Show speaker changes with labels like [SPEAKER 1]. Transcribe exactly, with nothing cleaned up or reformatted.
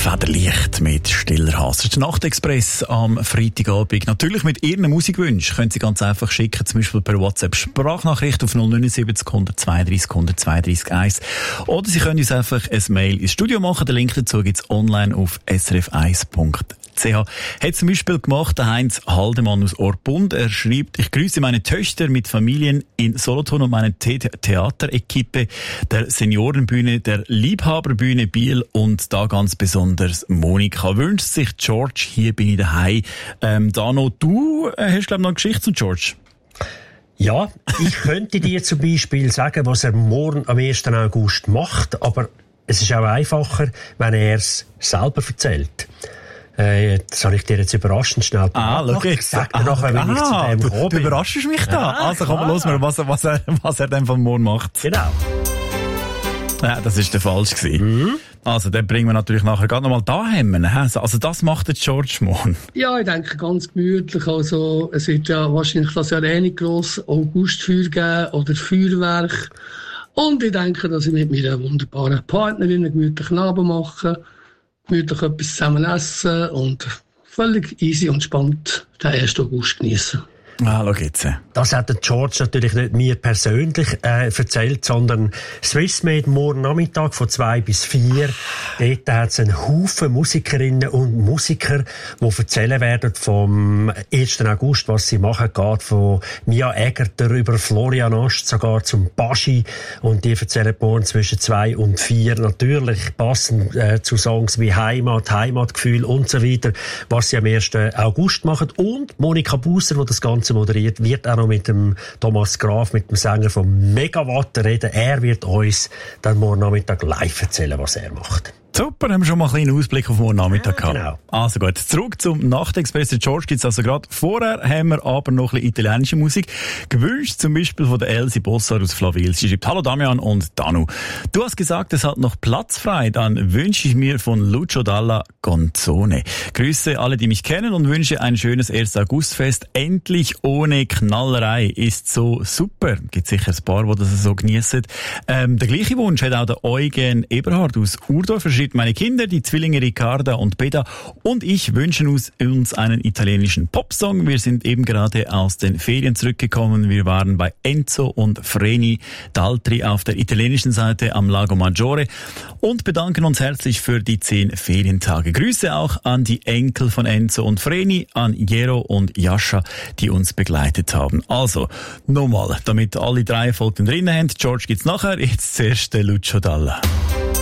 [SPEAKER 1] Federlicht mit Stiller Hass. Das ist der Nachtexpress am Freitagabend. Natürlich mit Ihren Musikwünschen können Sie ganz einfach schicken, zum Beispiel per WhatsApp Sprachnachricht auf null neun sieben null eins zwei drei null eins zwei drei eins. Oder Sie können uns einfach ein Mail ins Studio machen. Den Link dazu gibt es online auf s r f eins punkt c h. Hat zum Beispiel gemacht der Heinz Haldemann aus Orpund. Er schreibt: Ich grüße meine Töchter mit Familien in Solothurn und meine The- Theaterequipe der Seniorenbühne, der Liebhaberbühne Biel und da ganz besonders Monika. Wünscht sich George, hier bin ich daheim. Ähm, Dano, du äh, hast glaube ich noch eine Geschichte zu George.
[SPEAKER 2] Ja, ich könnte dir zum Beispiel sagen, was er morgen am ersten August macht, aber es ist auch einfacher, wenn er es selber erzählt. Äh, das habe ich dir jetzt überraschend schnell
[SPEAKER 1] Ah, schau jetzt.
[SPEAKER 2] Sag dir nachher, wenn ich zu dem
[SPEAKER 1] du,
[SPEAKER 2] gekommen
[SPEAKER 1] du
[SPEAKER 2] bin.
[SPEAKER 1] überraschst mich da.
[SPEAKER 2] Ja,
[SPEAKER 1] also komm,
[SPEAKER 2] klar.
[SPEAKER 1] los mal, was, was, er, was er dann von morgen macht.
[SPEAKER 2] Genau.
[SPEAKER 1] Ja, das ist der falsch gewesen. Mhm. Also, den bringen wir natürlich nachher gerade nochmal daheim. Also, das macht der George morgen.
[SPEAKER 3] Ja, ich denke ganz gemütlich. Also, es wird ja wahrscheinlich das Jahr eh nicht gross Augustfeuer geben oder Feuerwerk. Und ich denke, dass ich mit meiner wunderbaren Partnerin einen gemütlichen Abend mache, gemütlich etwas zusammen essen und völlig easy und spannend den ersten August genießen.
[SPEAKER 1] Ah, schau jetzt.
[SPEAKER 2] Das hat der George natürlich nicht mir persönlich äh, erzählt, sondern Swissmade morgen Nachmittag von zwei bis vier. Dort hat es einen Haufen Musikerinnen und Musiker, die erzählen werden vom ersten August, was sie machen, geht von Mia Egerter über Florian Ast sogar zum Baschi. Und die erzählen morgen zwischen zwei und vier natürlich passend äh, zu Songs wie Heimat, Heimatgefühl und so weiter, was sie am ersten August machen. Und Monika Busser, die das Ganze moderiert, wird auch noch mit dem Thomas Graf, mit dem Sänger von Megawatt reden. Er wird uns dann morgen Nachmittag live erzählen, was er macht.
[SPEAKER 1] Super, haben wir schon mal einen kleinen Ausblick auf morgen Nachmittag
[SPEAKER 2] ja,
[SPEAKER 1] gehabt.
[SPEAKER 2] Genau.
[SPEAKER 1] Also gut, zurück zum Nachtexpress. George gibt's also gerade. Vorher haben wir aber noch ein bisschen italienische Musik. Gewünscht zum Beispiel von der Elsie Bossar aus Flawil. Sie schreibt: Hallo Damian und Danu. Du hast gesagt, es hat noch Platz frei. Dann wünsche ich mir von Lucio Dalla Gonzone. Grüße alle, die mich kennen und wünsche ein schönes ersten Augustfest. Endlich ohne Knallerei. Ist so super. Gibt sicher ein paar, die das so geniessen. Ähm, der gleiche Wunsch hat auch der Eugen Eberhard aus Urdorf. Meine Kinder, die Zwillinge Riccarda und Beda und ich wünschen uns, uns einen italienischen Popsong. Wir sind eben gerade aus den Ferien zurückgekommen. Wir waren bei Enzo und Vreni Daltri auf der italienischen Seite am Lago Maggiore und bedanken uns herzlich für die zehn Ferientage. Grüße auch an die Enkel von Enzo und Vreni, an Jero und Jascha, die uns begleitet haben. Also, nochmal, damit alle drei Folgen drin haben. George gibt's nachher, jetzt zuerst der Lucio Dalla.